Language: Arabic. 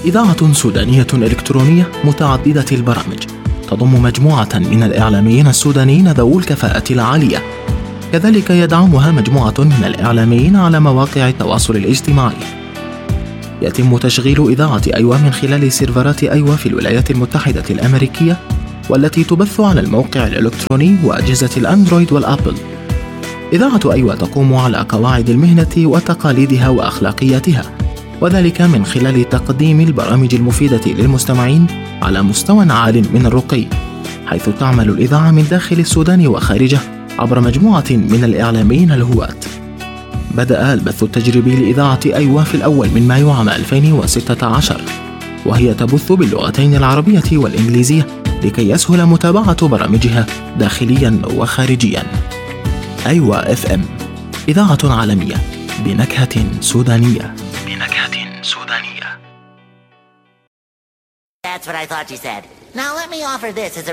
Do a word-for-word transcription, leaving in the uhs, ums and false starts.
إذاعة سودانية إلكترونية متعددة البرامج، تضم مجموعة من الإعلاميين السودانيين ذوو الكفاءة العالية. كذلك يدعمها مجموعة من الإعلاميين على مواقع التواصل الاجتماعي. يتم تشغيل إذاعة أيوة من خلال سيرفرات أيوة في الولايات المتحدة الأمريكية، والتي تبث على الموقع الإلكتروني وأجهزة الأندرويد والآبل. إذاعة أيوة تقوم على قواعد المهنة وتقاليدها وأخلاقياتها، وذلك من خلال تقديم البرامج المفيدة للمستمعين على مستوى عال من الرقي، حيث تعمل الإذاعة من داخل السودان وخارجه عبر مجموعة من الإعلاميين الهواة. بدأ البث التجريبي لإذاعة أيوة في الأول من مايو عام ألفين وستة عشر، وهي تبث باللغتين العربية والإنجليزية لكي يسهل متابعة برامجها داخليا وخارجيا. أيوة إف إم، إذاعة عالمية بنكهة سودانية. بنكهة سودانية. That's what I thought you said. Now let me offer this as a